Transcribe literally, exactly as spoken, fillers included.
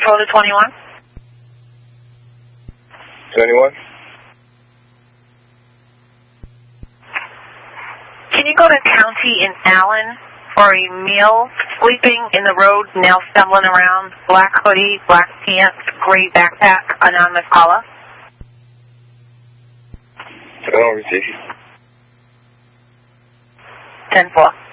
Go to twenty-one. twenty-one. Can you go to County in Allen for a meal? Sleeping in the road, nail stumbling around, black hoodie, black pants, gray backpack, anonymous caller. I don't receive you. ten four.